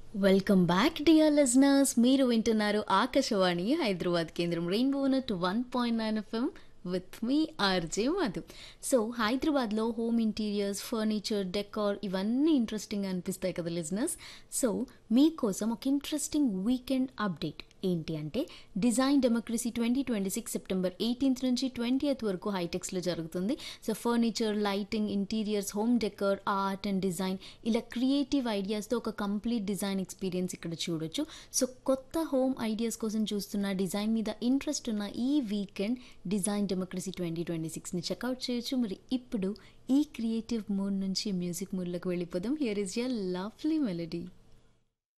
Welcome back dear listeners. మీరు వింటున్నారు ఆకాశవాణి హైదరాబాద్ కేంద్రం rainbow nut 1.9 FM with me RJ Madhu. So హైదరాబాద్లో హోమ్ ఇంటీరియర్స్, ఫర్నిచర్, డెకార్ ఇవన్నీ ఇంట్రెస్టింగ్ అనిపిస్తాయి కదా లిజనర్స్. సో మీకోసం ఒక ఇంట్రెస్టింగ్ వీకెండ్ అప్డేట్ ఏంటి అంటే, డిజైన్ డెమోక్రసీ 2026 సెప్టెంబర్ 18th నుంచి 20th వరకు హైటెక్స్లో జరుగుతుంది. So furniture, lighting, interiors, home decor, art and design ఇలా క్రియేటివ్ ఐడియాస్తో ఒక కంప్లీట్ డిజైన్ ఎక్స్పీరియన్స్ ఇక్కడ చూడొచ్చు. సో కొత్త హోమ్ ఐడియాస్ కోసం చూస్తున్న, డిజైన్ మీద ఇంట్రెస్ట్ ఉన్న ఈ వీకెండ్ డిజైన్ డెమోక్రసీ 2026ని చెక్అవుట్ చేయొచ్చు. మరి ఇప్పుడు ఈ క్రియేటివ్ మూడ్ నుంచి మ్యూజిక్ మూడ్లోకి వెళ్ళిపోదాం. Here is your lovely melody.